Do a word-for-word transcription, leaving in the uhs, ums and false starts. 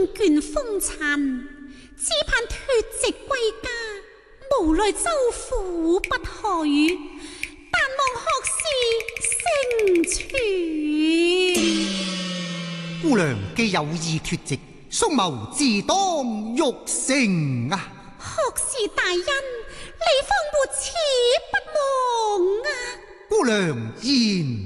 倦風塵，只盼脫籍歸家，無奈州府不許，但望學士成全。 姑娘既有意脫籍，蘇謀自當玉成啊！ 學士大恩，你方沒此不忘啊！ 姑娘言